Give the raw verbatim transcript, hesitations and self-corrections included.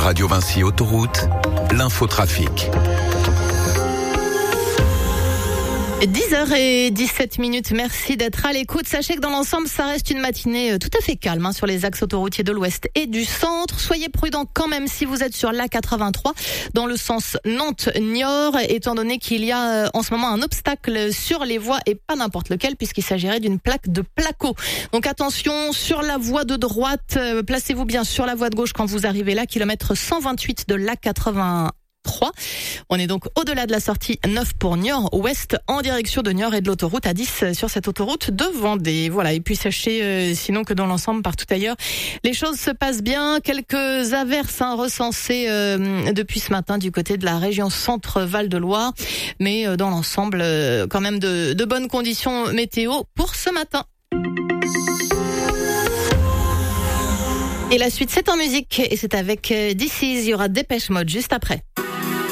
Radio Vinci Autoroute, l'infotrafic. dix heures dix-sept minutes, merci d'être à l'écoute. Sachez que dans l'ensemble, ça reste une matinée tout à fait calme hein, sur les axes autoroutiers de l'Ouest et du Centre. Soyez prudents quand même si vous êtes sur l'A quatre-vingt-trois dans le sens Nantes-Niort, étant donné qu'il y a euh, en ce moment un obstacle sur les voies et pas n'importe lequel puisqu'il s'agirait d'une plaque de placo. Donc attention, sur la voie de droite, euh, placez-vous bien sur la voie de gauche quand vous arrivez là, kilomètre cent vingt-huit de l'A quatre-vingt-trois. On est donc au-delà de la sortie neuf pour Niort Ouest en direction de Niort et de l'autoroute A dix sur cette autoroute de Vendée. Voilà, et puis sachez euh, sinon que dans l'ensemble partout ailleurs, les choses se passent bien. Quelques averses hein, recensées euh, depuis ce matin du côté de la région Centre-Val de Loire, mais euh, dans l'ensemble euh, quand même de, de bonnes conditions météo pour ce matin. Et la suite c'est en musique et c'est avec euh, This Is, il y aura Dépêche Mode juste après.